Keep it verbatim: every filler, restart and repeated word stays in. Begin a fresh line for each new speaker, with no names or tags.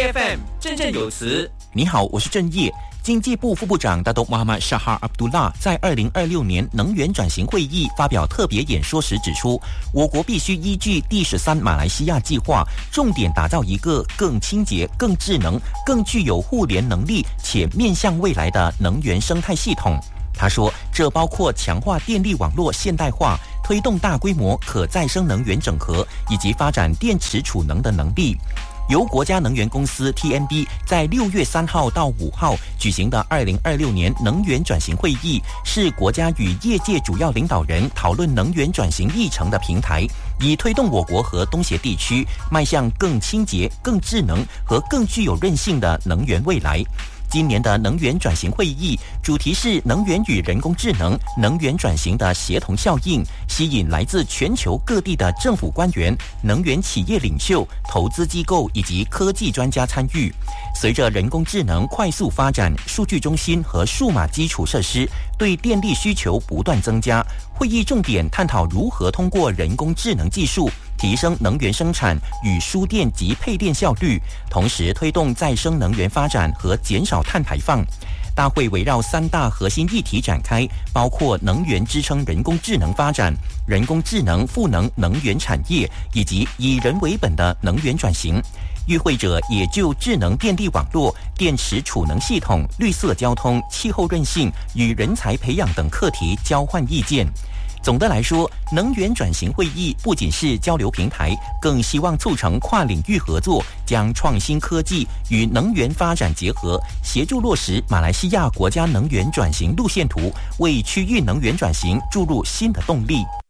A F M 振振有词。
你好，我是郑业。经济部副部长大都马马沙哈阿卜杜拉在二零二六年能源转型会议发表特别演说时指出，我国必须依据第十三马来西亚计划，重点打造一个更清洁、更智能、更具有互联能力且面向未来的能源生态系统。他说，这包括强化电力网络现代化，推动大规模可再生能源整合，以及发展电池储能的能力。由国家能源公司 T N B 在六月三号到五号举行的二零二六年能源转型会议，是国家与业界主要领导人讨论能源转型议程的平台，以推动我国和东协地区迈向更清洁、更智能和更具有韧性的能源未来。今年的能源转型会议主题是能源与人工智能、能源转型的协同效应，吸引来自全球各地的政府官员、能源企业领袖、投资机构以及科技专家参与。随着人工智能快速发展，数据中心和数码基础设施对电力需求不断增加，会议重点探讨如何通过人工智能技术提升能源生产与输电及配电效率，同时推动再生能源发展和减少碳排放。大会围绕三大核心议题展开，包括能源支撑人工智能发展、人工智能赋能能源产业，以及以人为本的能源转型。与会者也就智能电力网络、电池储能系统、绿色交通、气候韧性与人才培养等课题交换意见。总的来说，能源转型会议不仅是交流平台，更希望促成跨领域合作，将创新科技与能源发展结合，协助落实马来西亚国家能源转型路线图，为区域能源转型注入新的动力。